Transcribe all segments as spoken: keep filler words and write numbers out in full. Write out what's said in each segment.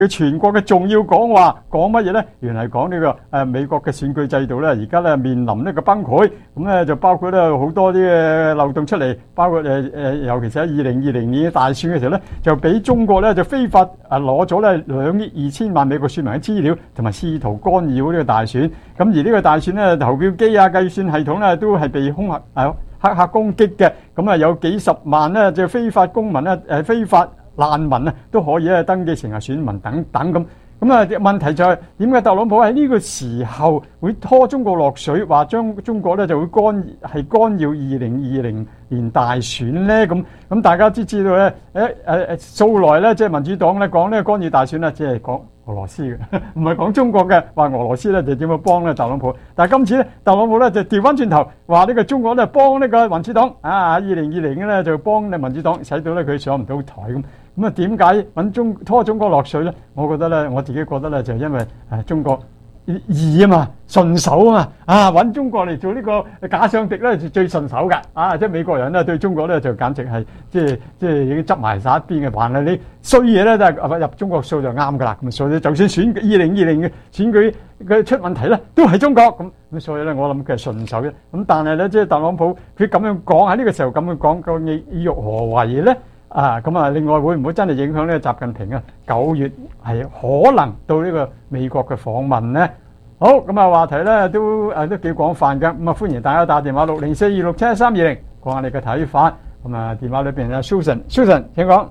佢全國嘅重要講話講乜嘢咧？原來講呢個誒美國嘅選舉制度咧，而家咧面臨呢個崩潰，咁咧就包括咧好多啲嘅漏洞出嚟，包括誒誒，尤其是喺二零二零年大選嘅時候咧，就俾中國咧就非法啊攞咗咧兩億二千萬美國選民嘅資料，同埋試圖干擾呢個大選。咁而呢個大選咧投票機啊、計算系統咧都係被空客啊黑客攻擊嘅，咁啊有幾十萬咧就非法公民咧誒非法難民啊都可以咧登記成為選民等等咁，咁啊問題就係點解特朗普喺呢個時候會拖中國落水，話將中國咧就會干係干擾二零二零年大選咧？咁咁大家知知道咧誒誒誒素來咧即係民主黨咧講呢個干擾大選咧，即係講俄羅斯嘅，唔係講中國嘅，話俄羅斯咧就點樣幫咧特朗普。但係今次咧特朗普咧就調翻轉頭話呢個中國咧幫呢個民主黨啊，二零二零咧就幫呢民主黨，使到咧佢上唔到台咁。咁啊點解揾中拖中國落水咧？我覺得咧，我自己覺得咧，就因為誒中國易啊嘛，順手啊嘛，啊揾中國嚟做呢個假想敵咧，就最順手㗎。啊，即係美國人咧對中國咧就簡直係即係即係已經執埋晒一邊嘅，還係你衰嘢咧都係入中國數就啱㗎啦。咁所以就算選二零二零嘅選舉嘅出問題咧，都係中國咁。咁所以咧，我諗佢係順手嘅。咁但係咧，即係特朗普佢咁樣講喺呢個時候咁樣講，究竟意欲何為咧？啊，咁啊，另外會唔會真係影響呢個習近平啊？九月係可能到呢個美國嘅訪問咧？好，咁啊話題咧都誒都幾廣泛嘅，咁啊歡迎大家打電話六零四二六七一三二零講下你嘅睇法。咁啊電話裏邊啊 Susan，Susan 請講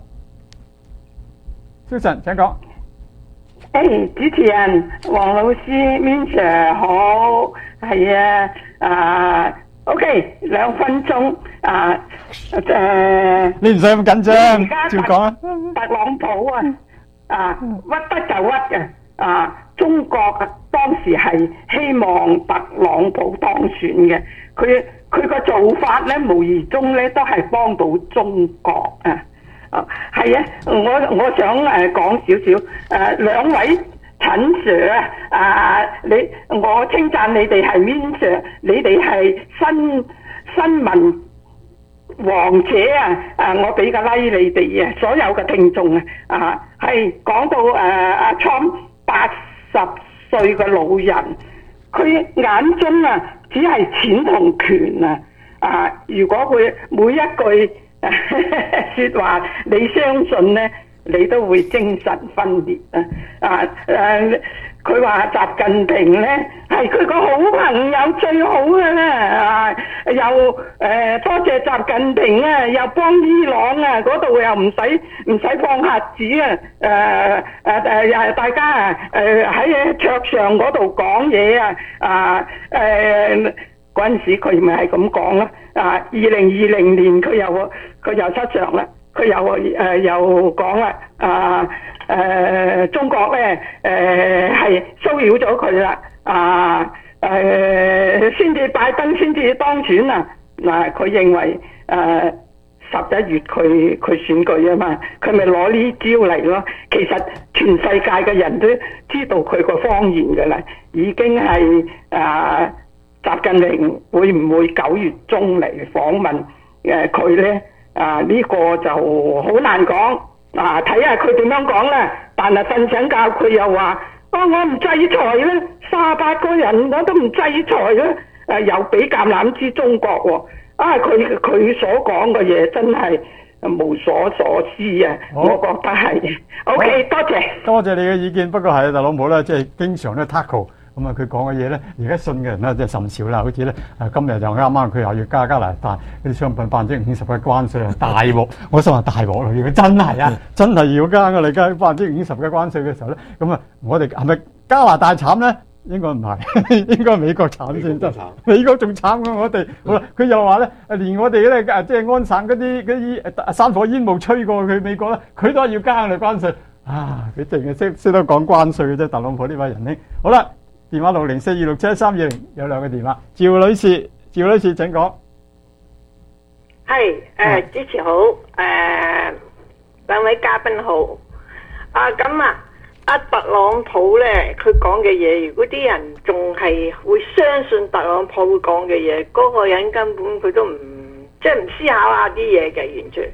，Susan 請講。 誒，主持人黃老師 Min Sir 好，係啊，啊 OK 兩分鐘啊誒， 你唔使咁緊張，照講啊。 特朗普啊，啊屈得就屈嘅，啊中國啊當時係希望特朗普當選嘅，佢佢個做法咧無疑中咧都係幫到中國啊。啊，係啊，我我想誒講少少誒兩位陳 Sir 啊，你我稱讚你哋係 Min Sir，你哋係新新聞王者啊！啊，我俾個 like 你哋啊，所有嘅聽眾啊，啊係講到誒阿 Trump 八十歲嘅老人，佢眼中啊只係錢同權啊！啊，如果佢每一句說話你相信呢，你都會精神分裂啊！啊誒，佢話習近平呢係佢個好朋友最好嘅啦啊！又誒、呃、多謝習近平啊，又幫伊朗啊嗰度又唔使唔使放核子啊！誒誒誒，大家啊誒喺桌上嗰度講嘢啊啊誒嗰陣時佢咪係咁講啦啊！二零二零年佢又佢又失常啦，佢又誒、呃、又講啦啊誒、呃、中國咧誒係騷擾咗佢啦啊誒先至拜登先至當選啊嗱，佢認為誒十一月佢佢選舉啊嘛，佢咪攞呢招嚟咯。其實全世界嘅人都知道佢個謊言㗎啦，已經係啊。習近平會唔會九月中嚟訪問誒佢咧？啊呢、這個就好難講啊，睇下佢點樣講啦。但係瞓醒覺佢又話：啊我唔制裁咧，三十八個人我都唔制裁咧。誒、啊、又俾橄欖枝中國喎、哦。啊佢佢所講嘅嘢真係無所所思啊！我覺得係。OK 多謝。 多謝你嘅意見，不過係特朗普咧，即係經常咧 tackle。咁啊，佢講嘅嘢咧，而家信嘅人咧，即係甚少啦。好似咧，誒今日就啱啱佢又要加加拿大嗰啲商品百分之五十嘅關稅啊，大鑊！我想話大鑊啦，如果真係啊，真係要加嘅嚟加百分之五十嘅關稅嘅時候咧，咁啊，我哋係咪加拿大慘咧？應該唔係，應該美國慘先得。美國仲慘過我哋。好啦，佢又話咧，連我哋咧誒，即係安省嗰啲嗰啲誒山火煙霧吹過去美國咧，佢都係要加我哋關稅。啊，佢淨係識識得講關稅嘅啫，特朗普呢位仁兄。好啦。電話六零四二六七一三二零有兩個電話，趙女士，趙女士請講。 係誒，主持好，誒、呃、兩位嘉賓好。啊咁啊，阿特朗普咧，佢講嘅嘢，如果啲人仲係會相信特朗普講嘅嘢，嗰、那個人根本佢都唔即係唔思考下啲嘢嘅，完全。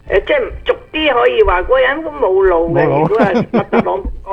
誒，即係俗啲可以話嗰個人都冇腦嘅。 冇腦如果係特朗普